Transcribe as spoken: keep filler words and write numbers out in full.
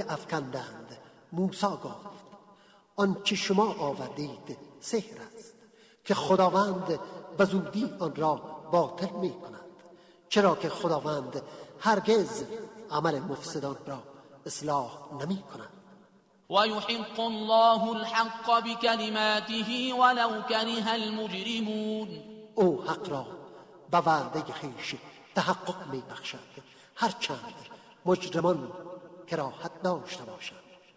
افکندند. موسی گفت آنچه شما آوردید سحر است که خداوند به زودی آن را باطل می کند، چرا که خداوند هرگز عمل مفسدان را اصلاح نمی کند. ويحق الله الحق بكلماته ولو كره المجرمون. او حق را به وعده خویش تحقق می بخشد، هرچند مجرمان کراهت داشته باشند.